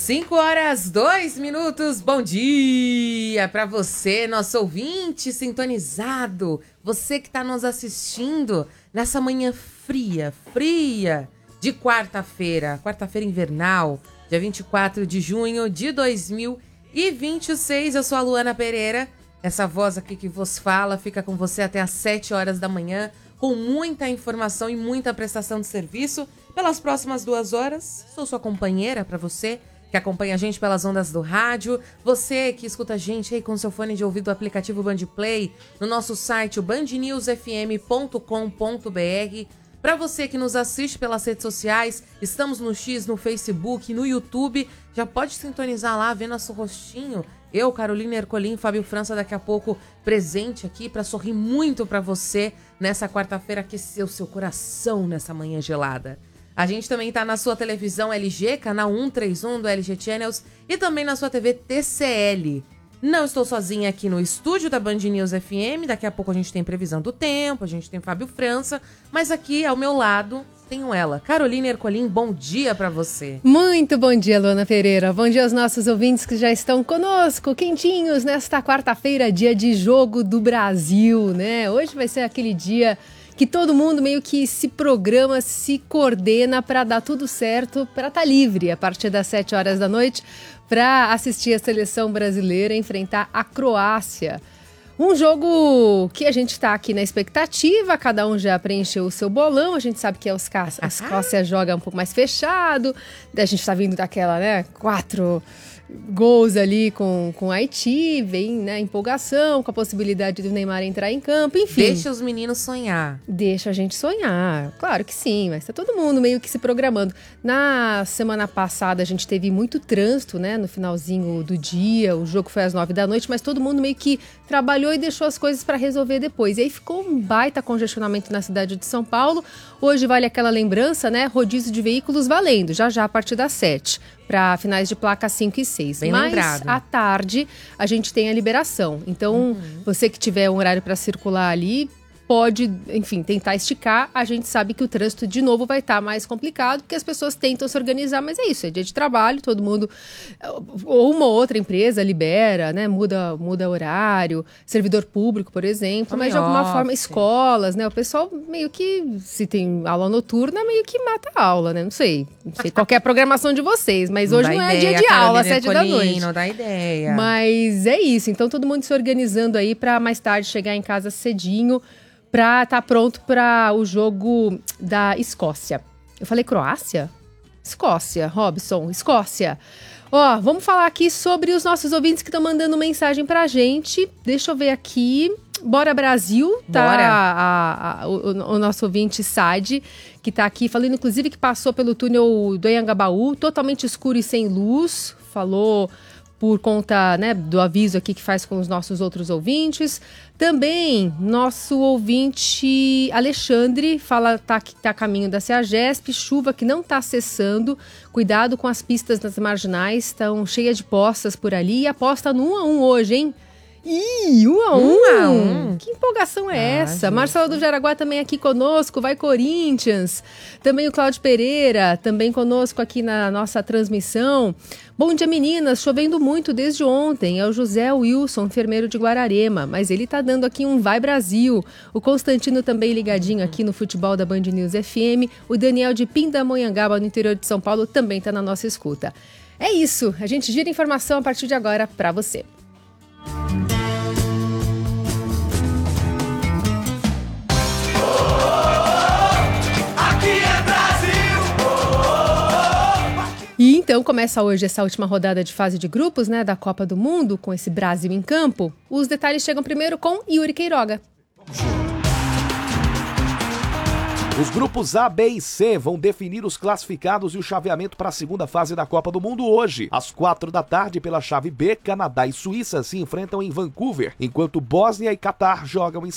5h02. Bom dia para você, nosso ouvinte sintonizado. Você que está nos assistindo nessa manhã fria de quarta-feira invernal, dia 24 de junho de 2026. Eu sou a Luana Pereira. Essa voz aqui que vos fala fica com você até às 7 horas da manhã, com muita informação e muita prestação de serviço pelas próximas 2 horas. Sou sua companheira para você que acompanha a gente pelas ondas do rádio, você que escuta a gente aí com seu fone de ouvido do aplicativo Bandplay, no nosso site, o bandnewsfm.com.br. Para você que nos assiste pelas redes sociais, estamos no X, no Facebook, no YouTube, já pode sintonizar lá, ver nosso rostinho. Eu, Carolina Ercolim, Fábio França, daqui a pouco presente aqui para sorrir muito para você nessa quarta-feira, aquecer o seu coração nessa manhã gelada. A gente também tá na sua televisão LG, canal 131 do LG Channels, e também na sua TV TCL. Não estou sozinha aqui no estúdio da Band News FM, daqui a pouco a gente tem previsão do tempo, a gente tem Fábio França, mas aqui ao meu lado tenho ela, Carolina Ercolim. Bom dia pra você. Muito bom dia, Luana Pereira. Bom dia aos nossos ouvintes que já estão conosco, quentinhos, nesta quarta-feira, dia de Jogo do Brasil, né? Hoje vai ser aquele dia que todo mundo meio que se programa, se coordena para dar tudo certo, para estar livre a partir das 7 horas da noite, para assistir a seleção brasileira enfrentar a Croácia. Um jogo que a gente está aqui na expectativa, cada um já preencheu o seu bolão, a gente sabe que a Escócia joga um pouco mais fechado, a gente está vindo daquela, 4 gols ali com Haiti, vem, empolgação, com a possibilidade do Neymar entrar em campo, enfim. Deixa os meninos sonhar. Deixa a gente sonhar, claro que sim, mas tá todo mundo meio que se programando. Na semana passada a gente teve muito trânsito, no finalzinho do dia, o jogo foi às 9 da noite, mas todo mundo meio que trabalhou e deixou as coisas para resolver depois. E aí ficou um baita congestionamento na cidade de São Paulo. Hoje vale aquela lembrança, rodízio de veículos valendo, já a partir das 7. Para finais de placa 5 e 6. Bem lembrado. Mas à tarde a gente tem a liberação. Então, você que tiver um horário para circular ali, pode, enfim, tentar esticar. A gente sabe que o trânsito, de novo, vai estar mais complicado, porque as pessoas tentam se organizar, mas é isso, é dia de trabalho, todo mundo, ou uma outra empresa libera, muda horário, servidor público, por exemplo, mas de alguma forma, escolas, o pessoal meio que, se tem aula noturna, meio que mata a aula, não sei qual é a programação de vocês, mas hoje não é dia de aula, às 7 da noite. Não dá ideia. Mas é isso, então todo mundo se organizando aí para mais tarde chegar em casa cedinho, para estar pronto para o jogo da Escócia. Eu falei Croácia? Escócia, Robson, Escócia. Vamos falar aqui sobre os nossos ouvintes que estão mandando mensagem pra gente. Deixa eu ver aqui. Bora Brasil, tá? O nosso ouvinte Sade, que tá aqui falando, inclusive, que passou pelo túnel do Anhangabaú, totalmente escuro e sem luz. Falou por conta, do aviso aqui que faz com os nossos outros ouvintes. Também, nosso ouvinte Alexandre fala que tá a caminho da CEAGESP, chuva que não está cessando, cuidado com as pistas nas marginais, estão cheias de poças por ali, e aposta no 1-1 hoje, hein? Ih, 1-1. Que empolgação é essa? Marcelo do Jaraguá também aqui conosco, vai Corinthians. Também o Cláudio Pereira, também conosco aqui na nossa transmissão. Bom dia, meninas, chovendo muito desde ontem. É o José Wilson, enfermeiro de Guararema, mas ele tá dando aqui um Vai Brasil. O Constantino também ligadinho aqui no futebol da Band News FM. O Daniel de Pindamonhangaba, no interior de São Paulo, também tá na nossa escuta. É isso, a gente gira informação a partir de agora para você. E então começa hoje essa última rodada de fase de grupos, da Copa do Mundo, com esse Brasil em campo. Os detalhes chegam primeiro com Yuri Queiroga. Os grupos A, B e C vão definir os classificados e o chaveamento para a segunda fase da Copa do Mundo hoje. Às 4 da tarde, pela chave B, Canadá e Suíça se enfrentam em Vancouver, enquanto Bósnia e Catar jogam em